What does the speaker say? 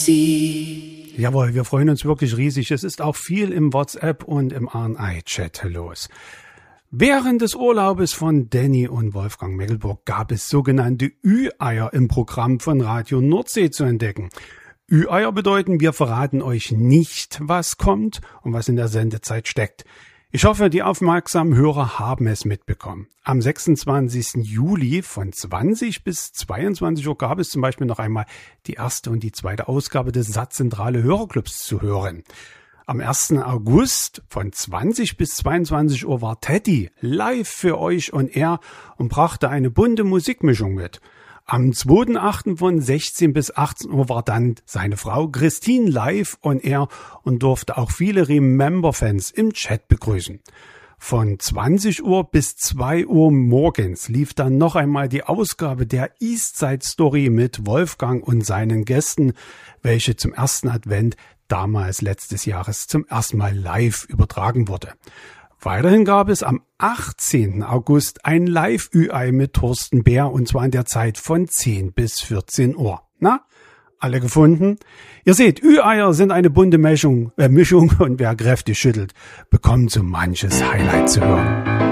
sie. Jawohl, wir freuen uns wirklich riesig. Es ist auch viel im WhatsApp und im RNI-Chat los. Während des Urlaubes von Danny und Wolfgang Meckelburg gab es sogenannte Ü-Eier im Programm von Radio Nordsee zu entdecken. Ü-Eier bedeuten, wir verraten euch nicht, was kommt und was in der Sendezeit steckt. Ich hoffe, die aufmerksamen Hörer haben es mitbekommen. Am 26. Juli von 20 bis 22 Uhr gab es zum Beispiel noch einmal die erste und die zweite Ausgabe des Satzzentrale Hörerclubs zu hören. Am 1. August von 20 bis 22 Uhr war Teddy live für euch on air und brachte eine bunte Musikmischung mit. Am 2.8. von 16 bis 18 Uhr war dann seine Frau Christine live on air und durfte auch viele Remember-Fans im Chat begrüßen. Von 20 Uhr bis 2 Uhr morgens lief dann noch einmal die Ausgabe der Eastside Story mit Wolfgang und seinen Gästen, welche zum ersten Advent damals letztes Jahres zum ersten Mal live übertragen wurde. Weiterhin gab es am 18. August ein Live-Ü-Ei mit Thorsten Bär und zwar in der Zeit von 10 bis 14 Uhr. Na, alle gefunden? Ihr seht, Ü-Eier sind eine bunte Mischung und wer kräftig schüttelt, bekommt so manches Highlight zu hören.